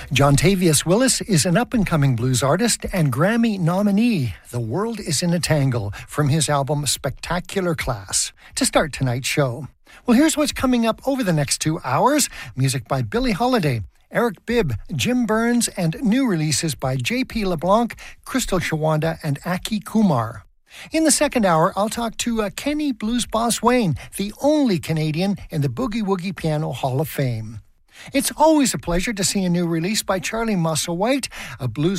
Jontavius Willis is an up-and-coming blues artist and Grammy nominee. The World is in a Tangle from his album Spectacular Class. To start tonight's show. Well, here's what's coming up over the next 2 hours. Music by Billie Holiday, Eric Bibb, Jim Burns, and new releases by J.P. LeBlanc, Crystal Shawanda, and Aki Kumar. In the second hour, I'll talk to Kenny Blues Boss Wayne, the only Canadian in the Boogie Woogie Piano Hall of Fame. It's always a pleasure to see a new release by Charlie Musselwhite, a blues